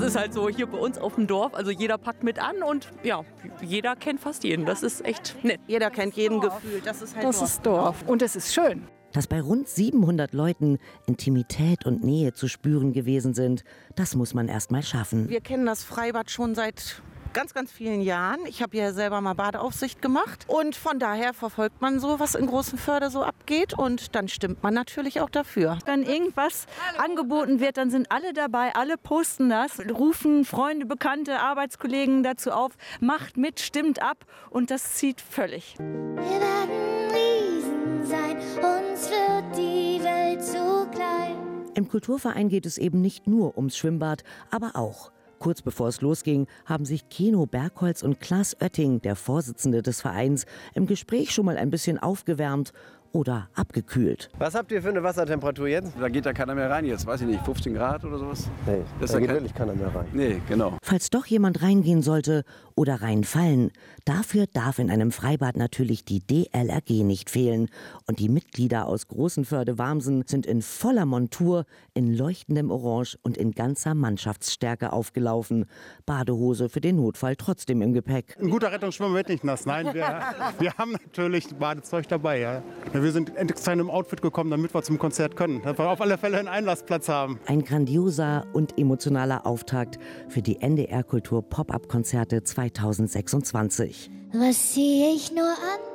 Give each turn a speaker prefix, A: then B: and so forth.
A: ist halt so hier bei uns auf dem Dorf. Also jeder packt mit an und ja, jeder kennt fast jeden. Das ist echt nett.
B: Jeder kennt jeden gefühlt. Das ist halt
C: Das ist Dorf. Und es ist schön.
D: Dass bei rund 700 Leuten Intimität und Nähe zu spüren gewesen sind, das muss man erst mal schaffen.
B: Wir kennen das Freibad schon seit ganz, ganz vielen Jahren. Ich habe ja selber mal Badeaufsicht gemacht und von daher verfolgt man so, was in Großenförde so abgeht und dann stimmt man natürlich auch dafür.
E: Wenn irgendwas angeboten wird, dann sind alle dabei, alle posten das, rufen Freunde, Bekannte, Arbeitskollegen dazu auf, macht mit, stimmt ab und das zieht völlig.
F: Wir werden Riesen sein, uns wird die Welt zu klein.
D: Im Kulturverein geht es eben nicht nur ums Schwimmbad, aber auch. Kurz bevor es losging, haben sich Keno Bergholz und Klaas Oetting, der Vorsitzende des Vereins, im Gespräch schon mal ein bisschen aufgewärmt oder abgekühlt.
G: Was habt ihr für eine Wassertemperatur jetzt?
H: Da geht ja keiner mehr rein jetzt, weiß ich nicht, 15 Grad oder sowas?
G: Nee, da geht wirklich keiner mehr rein.
H: Nee, genau.
D: Falls doch jemand reingehen sollte oder reinfallen, dafür darf in einem Freibad natürlich die DLRG nicht fehlen. Und die Mitglieder aus Großenförde-Warmsen sind in voller Montur, in leuchtendem Orange und in ganzer Mannschaftsstärke aufgelaufen. Badehose für den Notfall trotzdem im Gepäck.
I: Ein guter Rettungsschwimmer wird nicht nass. Nein, wir haben natürlich Badezeug dabei. Ja. Wir sind extra in einem Outfit gekommen, damit wir zum Konzert können. Dass wir auf alle Fälle einen Einlassplatz haben.
D: Ein grandioser und emotionaler Auftakt für die NDR Kultur Pop-Up-Konzerte 2026.
F: Was zieh ich nur an?